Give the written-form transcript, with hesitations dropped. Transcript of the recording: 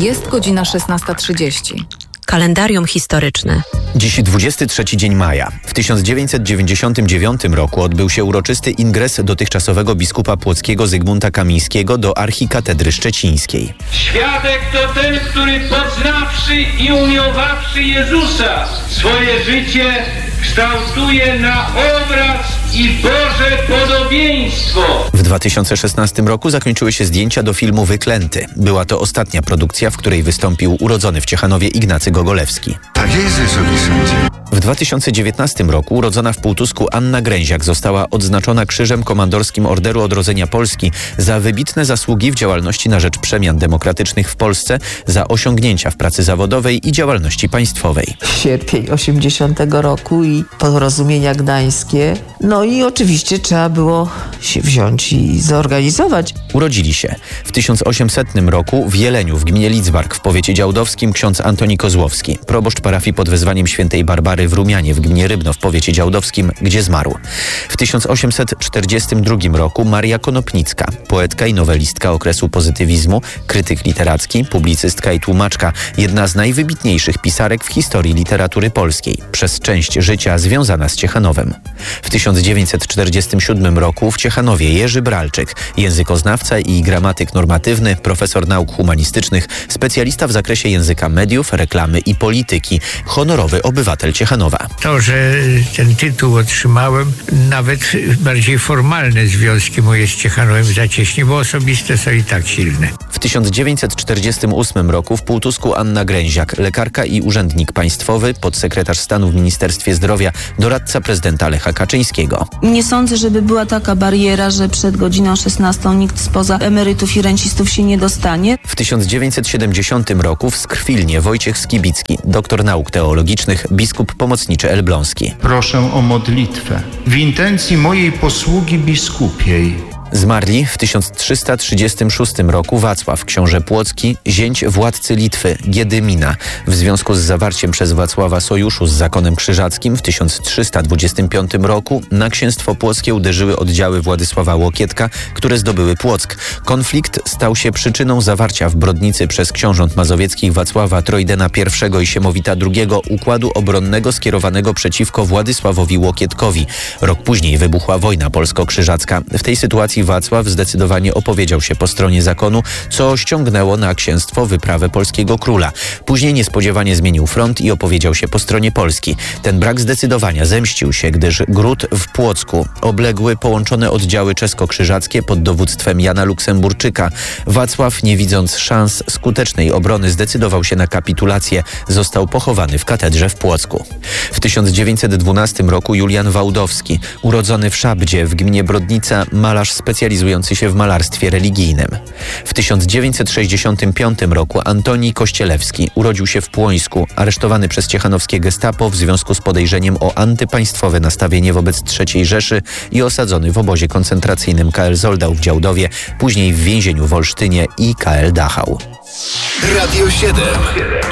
Jest godzina 16:30. Kalendarium historyczne. Dziś 23 dzień maja. W 1999 roku odbył się uroczysty ingres dotychczasowego biskupa płockiego Zygmunta Kamińskiego do archikatedry szczecińskiej. Świadek to ten, który poznawszy i umiłowawszy Jezusa, swoje życie kształtuje na obraz i Boże podobieństwo. W 2016 roku zakończyły się zdjęcia do filmu Wyklęty. Była to ostatnia produkcja, w której wystąpił urodzony w Ciechanowie Ignacy Gogolewski. Tak jest, Wysoki Sądzie. W 2019 roku urodzona w Półtusku Anna Gręziak została odznaczona Krzyżem Komandorskim Orderu Odrodzenia Polski za wybitne zasługi w działalności na rzecz przemian demokratycznych w Polsce, za osiągnięcia w pracy zawodowej i działalności państwowej. Sierpień 80 roku i porozumienia gdańskie. No i oczywiście trzeba było się wziąć i zorganizować. Urodzili się w 1800 roku w Jeleniu w gminie Lidzbark w powiecie działdowskim ksiądz Antoni Kozłowski, proboszcz parafii pod wezwaniem świętej Barbary w Rumianie w gminie Rybno w powiecie działdowskim, gdzie zmarł. W 1842 roku Maria Konopnicka, poetka i nowelistka okresu pozytywizmu, krytyk literacki, publicystka i tłumaczka, jedna z najwybitniejszych pisarek w historii literatury polskiej, przez część życia związana z Ciechanowem. W 1947 roku w Ciechanowie Jerzy Bralczyk, językoznawca i gramatyk normatywny, profesor nauk humanistycznych, specjalista w zakresie języka mediów, reklamy i polityki, honorowy obywatel Ciechanowa. To, że ten tytuł otrzymałem, nawet bardziej formalne związki moje z Ciechanowem zacieśni, bo osobiste są i tak silne. W 1948 roku w Półtusku Anna Gręziak, lekarka i urzędnik państwowy, podsekretarz stanu w Ministerstwie Zdrowia, doradca prezydenta Lecha Kaczyńskiego. Nie sądzę, żeby była taka bariera, że przed godziną 16 nikt spoza emerytów i rencistów się nie dostanie. W 1970 roku w Skrwilnie Wojciech Skibicki, doktor nauk teologicznych, biskup pomocniczy elbląski. Proszę o modlitwę w intencji mojej posługi biskupiej. Zmarli w 1336 roku Wacław, książę płocki, zięć władcy Litwy, Giedymina. W związku z zawarciem przez Wacława sojuszu z zakonem krzyżackim w 1325 roku na księstwo płockie uderzyły oddziały Władysława Łokietka, które zdobyły Płock. Konflikt stał się przyczyną zawarcia w Brodnicy przez książąt mazowieckich Wacława Trojdena I i Siemowita II układu obronnego skierowanego przeciwko Władysławowi Łokietkowi. Rok później wybuchła wojna polsko-krzyżacka. W tej sytuacji Wacław zdecydowanie opowiedział się po stronie zakonu, co ściągnęło na księstwo wyprawę polskiego króla. Później niespodziewanie zmienił front i opowiedział się po stronie Polski. Ten brak zdecydowania zemścił się, gdyż gród w Płocku obległy połączone oddziały czesko-krzyżackie pod dowództwem Jana Luksemburczyka. Wacław, nie widząc szans skutecznej obrony, zdecydował się na kapitulację. Został pochowany w katedrze w Płocku. W 1912 roku Julian Wałdowski, urodzony w Szabdzie w gminie Brodnica, malarz specjalizujący się w malarstwie religijnym. W 1965 roku Antoni Kościelewski urodził się w Płońsku, aresztowany przez ciechanowskie gestapo w związku z podejrzeniem o antypaństwowe nastawienie wobec III Rzeszy i osadzony w obozie koncentracyjnym KL Zoldau w Działdowie, później w więzieniu w Olsztynie i KL Dachau. Radio 7.